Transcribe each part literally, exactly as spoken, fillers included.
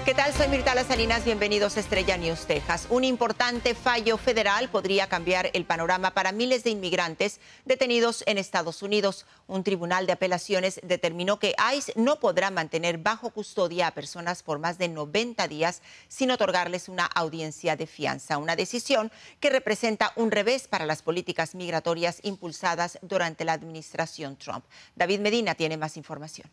¿Qué tal? Soy Mirtala Salinas, bienvenidos a Estrella News Texas. Un importante fallo federal podría cambiar el panorama para miles de inmigrantes detenidos en Estados Unidos. Un tribunal de apelaciones determinó que ICE no podrá mantener bajo custodia a personas por más de noventa días sin otorgarles una audiencia de fianza, una decisión que representa un revés para las políticas migratorias impulsadas durante la administración Trump. David Medina tiene más información.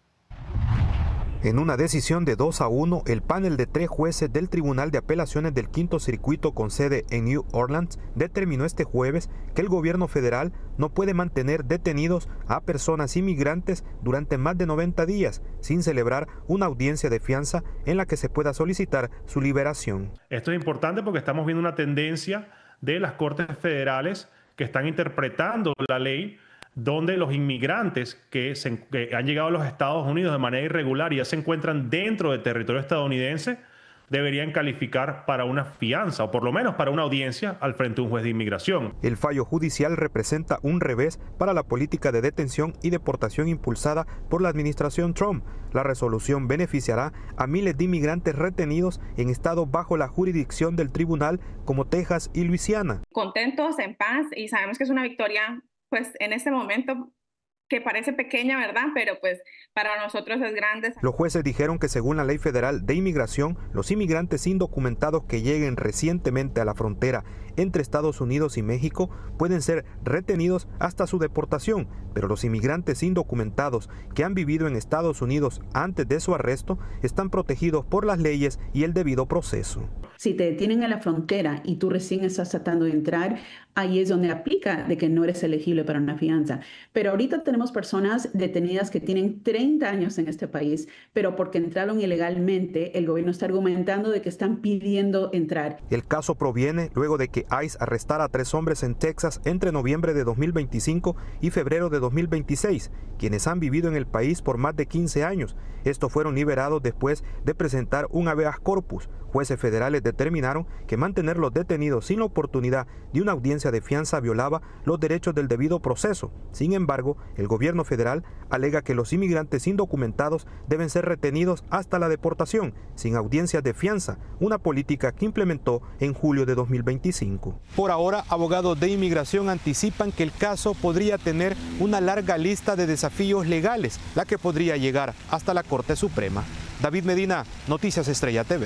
En una decisión de dos a uno, el panel de tres jueces del Tribunal de Apelaciones del Quinto Circuito con sede en New Orleans determinó este jueves que el gobierno federal no puede mantener detenidos a personas inmigrantes durante más de noventa días sin celebrar una audiencia de fianza en la que se pueda solicitar su liberación. Esto es importante porque estamos viendo una tendencia de las Cortes Federales que están interpretando la ley, donde los inmigrantes que, se, que han llegado a los Estados Unidos de manera irregular y ya se encuentran dentro del territorio estadounidense deberían calificar para una fianza o por lo menos para una audiencia al frente de un juez de inmigración. El fallo judicial representa un revés para la política de detención y deportación impulsada por la administración Trump. La resolución beneficiará a miles de inmigrantes retenidos en estados bajo la jurisdicción del tribunal como Texas y Luisiana. Contentos, en paz, y sabemos que es una victoria pues en este momento que parece pequeña, ¿verdad? Pero pues para nosotros es grande. Los jueces dijeron que según la ley federal de inmigración, los inmigrantes indocumentados que lleguen recientemente a la frontera entre Estados Unidos y México pueden ser retenidos hasta su deportación, pero los inmigrantes indocumentados que han vivido en Estados Unidos antes de su arresto están protegidos por las leyes y el debido proceso. Si te detienen en la frontera y tú recién estás tratando de entrar, ahí es donde aplica de que no eres elegible para una fianza. Pero ahorita tenemos personas detenidas que tienen treinta años en este país, pero porque entraron ilegalmente, el gobierno está argumentando de que están pidiendo entrar. El caso proviene luego de que ICE arrestara a tres hombres en Texas entre noviembre de dos mil veinticinco y febrero de dos mil veintiséis, quienes han vivido en el país por más de quince años. Estos fueron liberados después de presentar un habeas corpus. Jueces federales determinaron que mantenerlos detenidos sin la oportunidad de una audiencia de fianza violaba los derechos del debido proceso. Sin embargo, el gobierno federal alega que los inmigrantes indocumentados deben ser retenidos hasta la deportación, sin audiencias de fianza, una política que implementó en julio de dos mil veinticinco. Por ahora, abogados de inmigración anticipan que el caso podría tener una larga lista de desafíos legales, la que podría llegar hasta la Corte Suprema. David Medina, Noticias Estrella T V.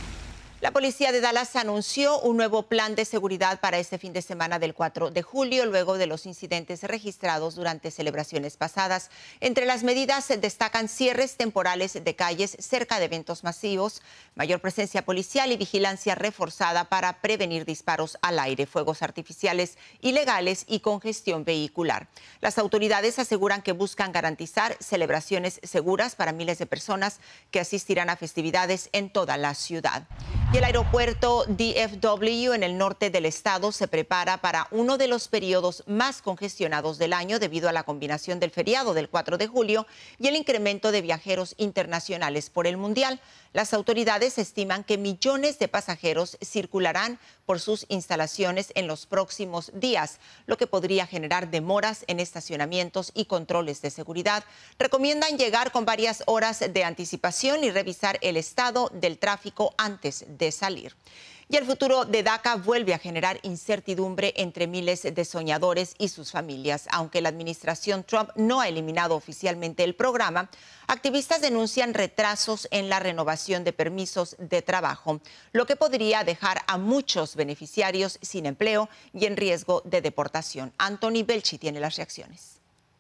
La policía de Dallas anunció un nuevo plan de seguridad para este fin de semana del cuatro de julio, luego de los incidentes registrados durante celebraciones pasadas. Entre las medidas se destacan cierres temporales de calles cerca de eventos masivos, mayor presencia policial y vigilancia reforzada para prevenir disparos al aire, fuegos artificiales ilegales y congestión vehicular. Las autoridades aseguran que buscan garantizar celebraciones seguras para miles de personas que asistirán a festividades en toda la ciudad. Y el aeropuerto D F W en el norte del estado se prepara para uno de los periodos más congestionados del año debido a la combinación del feriado del cuatro de julio y el incremento de viajeros internacionales por el Mundial. Las autoridades estiman que millones de pasajeros circularán por sus instalaciones en los próximos días, lo que podría generar demoras en estacionamientos y controles de seguridad. Recomiendan llegar con varias horas de anticipación y revisar el estado del tráfico antes de salir. Y el futuro de DACA vuelve a generar incertidumbre entre miles de soñadores y sus familias. Aunque la administración Trump no ha eliminado oficialmente el programa, activistas denuncian retrasos en la renovación de permisos de trabajo, lo que podría dejar a muchos beneficiarios sin empleo y en riesgo de deportación. Anthony Belchi tiene las reacciones.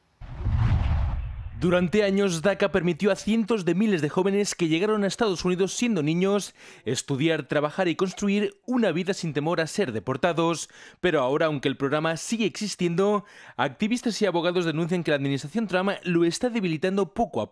Durante años, DACA permitió a cientos de miles de jóvenes que llegaron a Estados Unidos siendo niños estudiar, trabajar y construir una vida sin temor a ser deportados. Pero ahora, aunque el programa sigue existiendo, activistas y abogados denuncian que la administración Trump lo está debilitando poco a